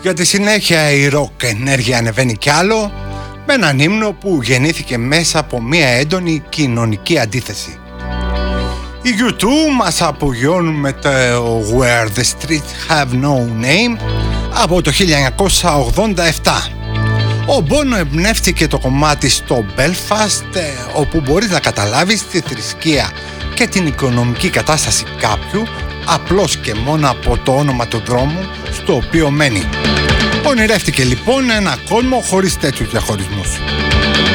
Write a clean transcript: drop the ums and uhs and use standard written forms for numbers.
Για τη συνέχεια η ροκ ενέργεια ανεβαίνει κι άλλο, με έναν ύμνο που γεννήθηκε μέσα από μια έντονη κοινωνική αντίθεση. Οι U2 μας απογειώνουν με το Where the Streets Have No Name από το 1987. Ο Μπόνο εμπνεύστηκε το κομμάτι στο Belfast, όπου μπορείς να καταλάβεις τη θρησκεία και την οικονομική κατάσταση κάποιου απλώς και μόνο από το όνομα του δρόμου στο οποίο μένει. Ονειρεύτηκε λοιπόν ένα κόσμο χωρίς τέτοιους διαχωρισμούς.